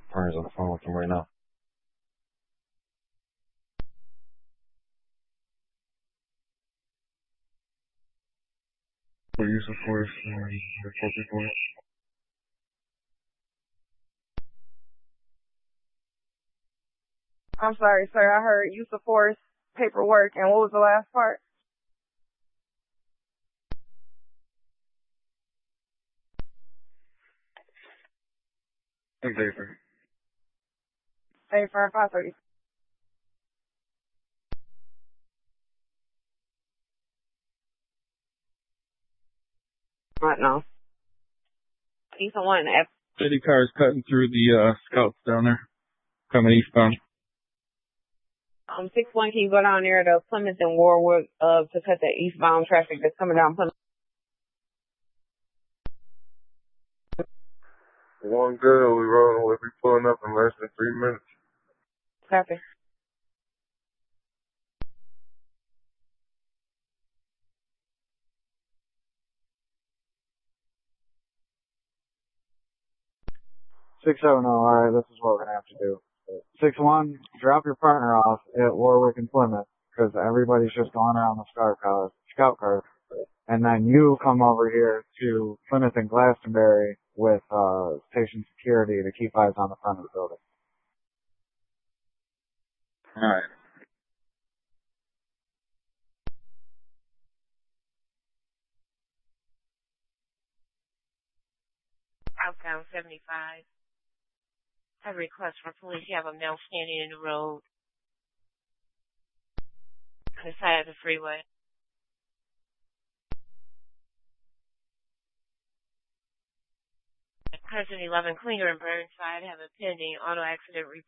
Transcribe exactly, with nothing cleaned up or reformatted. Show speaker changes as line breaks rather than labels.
partner's on the phone with him right now. What use of force and report people?
I'm sorry, sir. I heard use of force, paperwork, and what was the last part?
And paper.
Hey, for five thirty. What now? He's the one. F-
City cars cutting through the uh, scouts down there, coming eastbound.
Um, six one. Can you go down there to Plymouth and Warwick uh to cut the eastbound traffic that's coming down Plymouth?
One girl, we rolling. We'll be pulling up in less than three minutes.
Copy.
six seven zero, alright, this is what we're gonna have to do. six one, drop your partner off at Warwick and Plymouth, because everybody's just going around the scout car, scout car. And then you come over here to Plymouth and Glastonbury with, uh, station security to keep eyes on the front of the building.
Alright.
Outbound seventy-five. I request for police. You have a male standing in the road on the side of the freeway. President eleven Klinger and Burnside have a pending auto accident report.